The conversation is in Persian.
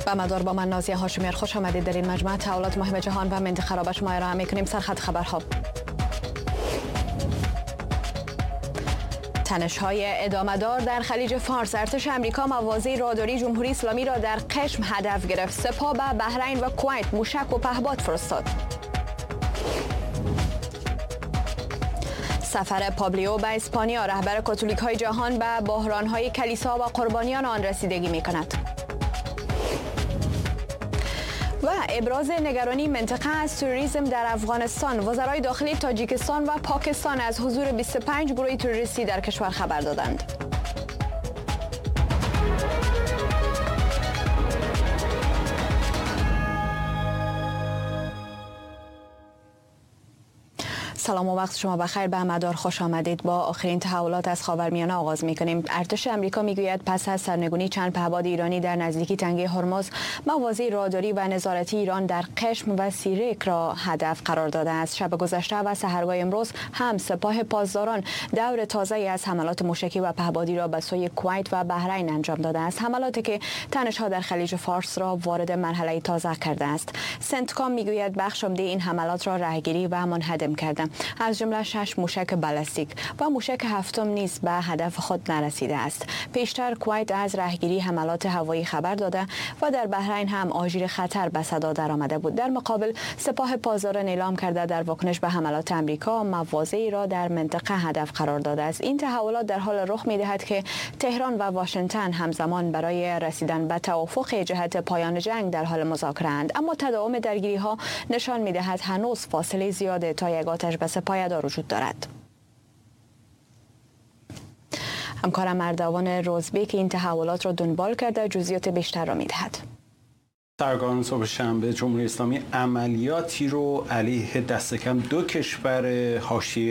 و مدار با من نازیه هاشمیان، خوش آمدید در این مجموعه تحولات مهم جهان و منطقه را به شما ارائه می‌کنیم. سرخط خبرها: تنش‌های ادامه‌دار در خلیج فارس. ارتش آمریکا مواضع راداری جمهوری اسلامی را در قشم هدف گرفت. سپاه به بحرین و کویت موشک و پهپاد فرستاد. سفر پابلیو به اسپانیا. رهبر کاتولیک‌های جهان به بحران‌های کلیسا و قربانیان آن رسیدگی می‌کند. و ابراز نگرانی منطقه از تروریسم در افغانستان. وزرای داخلی تاجیکستان و پاکستان از حضور 25 گروه تروریستی در کشور خبر دادند. سلام و وقت شما بخیر. به مدار خوش آمدید. با آخرین تحولات از خاورمیانه آغاز می‌کنیم. ارتش آمریکا میگوید پس از سرنگونی چند پهپاد ایرانی در نزدیکی تنگه هرمز، مواضع راداری و نظارتی ایران در قشم و سیرک را هدف قرار داده است. شب گذشته و سحرگاه امروز هم سپاه پاسداران دور تازه‌ای از حملات موشکی و پهپادی را به سوی کویت و بحرین انجام داده است. حملاتی که تنش‌ها در خلیج فارس را وارد مرحله تازه کرده است. سنتکام میگوید بخش عمده این حملات را راهگیری و منهدم کرده، از جمله 6 موشک بالستیک و موشک هفتم نیز به هدف خود نرسیده است. پیشتر کویت از راهگیری حملات هوایی خبر داده و در بحرین هم آژیر خطر به صدا درآمده بود. در مقابل سپاه پاسداران اعلام کرده در واکنش به حملات آمریکا مواضعی را در منطقه هدف قرار داده است. این تحولات در حال رخ می‌دهد که تهران و واشنگتن همزمان برای رسیدن به توافق جهت پایان جنگ در حال مذاکره اند، اما تداوم درگیری‌ها نشان می‌دهد هنوز فاصله زیاد تا یک آتش بس پایدار وجود دارد. همکارم اردوان روزبی که این تحولات را دنبال کرده جزئیات بیشتر را می‌دهد. سرگان صبح شنبه جمهوری اسلامی عملیاتی رو علیه دست کم 2 کشور حاشیه